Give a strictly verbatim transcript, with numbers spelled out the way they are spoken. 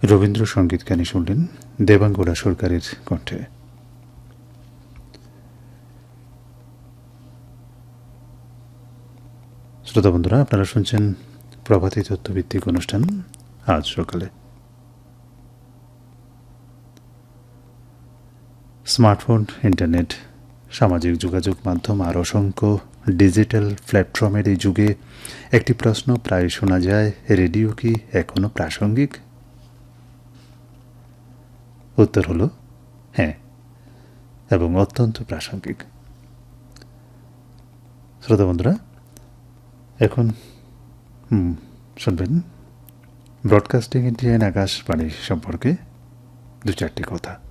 রবীন্দ্রসঙ্গীত গানে শুনলেন দেবাঙ্গনা সরকারের কণ্ঠে। শ্রোতা বন্ধুরা, আপনারা শুনছেন প্রভাতী তথ্যভিত্তিক অনুষ্ঠান আজ সকালে। স্মার্টফোন, ইন্টারনেট, সামাজিক যোগাযোগ মাধ্যম আর অসংখ্য ডিজিটাল প্ল্যাটফর্মের এই যুগে একটি প্রশ্ন প্রায় শোনা যায়, রেডিও কি এখনো প্রাসঙ্গিক? উত্তর হলো হ্যাঁ, এবং অত্যন্ত প্রাসঙ্গিক। শ্রোতা বন্ধুরা, এখন শুনবেন ব্রডকাস্টিং ইন্ডিয়ান আকাশবাণী সম্পর্কে দু চারটি কথা।